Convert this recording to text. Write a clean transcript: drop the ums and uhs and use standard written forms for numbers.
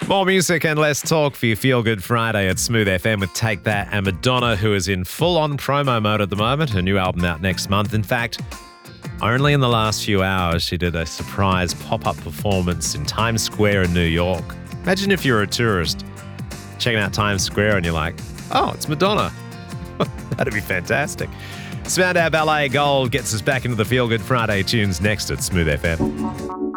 More music and less talk for your Feel Good Friday at Smooth FM with Take That and Madonna, who is in full-on promo mode at the moment. Her new album out next month. In fact, only in the last few hours, she did a surprise pop-up performance in Times Square in New York. Imagine if you're a tourist checking out Times Square and you're like, oh, it's Madonna. That'd be fantastic. Spandau Ballet Gold gets us back into the Feel Good Friday tunes next at Smooth FM.